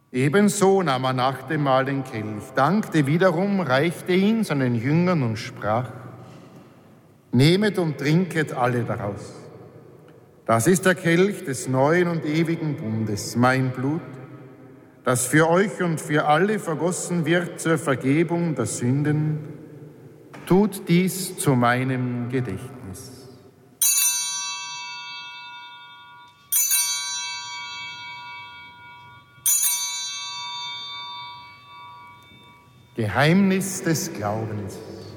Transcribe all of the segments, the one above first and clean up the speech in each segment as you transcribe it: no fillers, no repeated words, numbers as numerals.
Ebenso nahm er nach dem Mahl den Kelch, dankte wiederum, reichte ihn seinen Jüngern und sprach: Nehmet und trinket alle daraus. Das ist der Kelch des neuen und ewigen Bundes, mein Blut, das für euch und für alle vergossen wird zur Vergebung der Sünden. Tut dies zu meinem Gedächtnis. Geheimnis des Glaubens.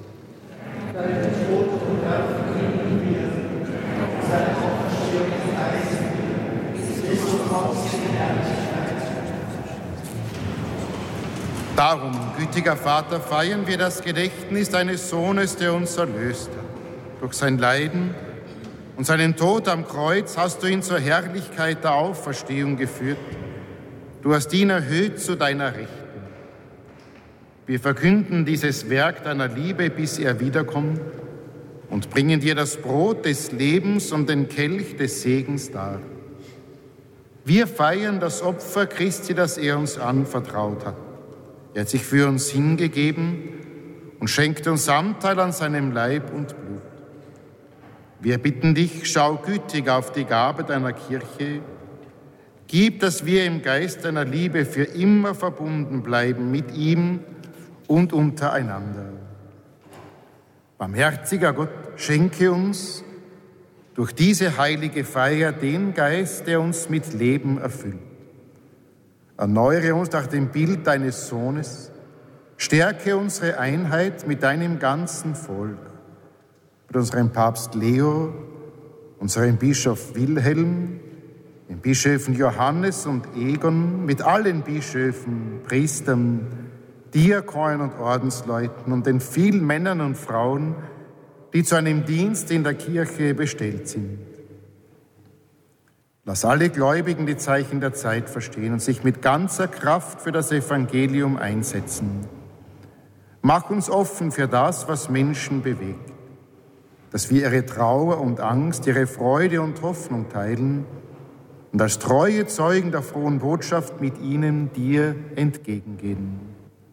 Darum, gütiger Vater, feiern wir das Gedächtnis deines Sohnes, der uns erlöst hat. Durch sein Leiden und seinen Tod am Kreuz hast du ihn zur Herrlichkeit der Auferstehung geführt. Du hast ihn erhöht zu deiner Rechten. Wir verkünden dieses Werk deiner Liebe, bis er wiederkommt, und bringen dir das Brot des Lebens und den Kelch des Segens dar. Wir feiern das Opfer Christi, das er uns anvertraut hat. Er hat sich für uns hingegeben und schenkt uns Anteil an seinem Leib und Blut. Wir bitten dich, schau gütig auf die Gabe deiner Kirche. Gib, dass wir im Geist deiner Liebe für immer verbunden bleiben mit ihm und untereinander. Barmherziger Gott, schenke uns durch diese heilige Feier den Geist, der uns mit Leben erfüllt. Erneuere uns nach dem Bild deines Sohnes, stärke unsere Einheit mit deinem ganzen Volk, mit unserem Papst Leo, unserem Bischof Wilhelm, den Bischöfen Johannes und Egon, mit allen Bischöfen, Priestern, Diakonen und Ordensleuten und den vielen Männern und Frauen, die zu einem Dienst in der Kirche bestellt sind. Lass alle Gläubigen die Zeichen der Zeit verstehen und sich mit ganzer Kraft für das Evangelium einsetzen. Mach uns offen für das, was Menschen bewegt, dass wir ihre Trauer und Angst, ihre Freude und Hoffnung teilen und als treue Zeugen der frohen Botschaft mit ihnen dir entgegengehen.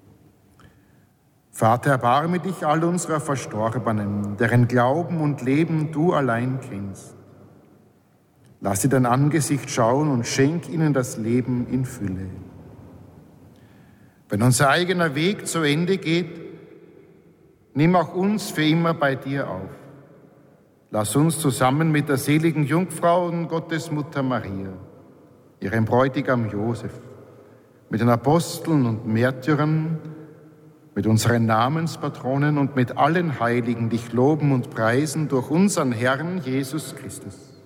Vater, erbarme dich all unserer Verstorbenen, deren Glauben und Leben du allein kennst. Lass sie dein Angesicht schauen und schenk ihnen das Leben in Fülle. Wenn unser eigener Weg zu Ende geht, nimm auch uns für immer bei dir auf. Lass uns zusammen mit der seligen Jungfrau und Gottesmutter Maria, ihrem Bräutigam Josef, mit den Aposteln und Märtyrern, mit unseren Namenspatronen und mit allen Heiligen dich loben und preisen durch unseren Herrn Jesus Christus.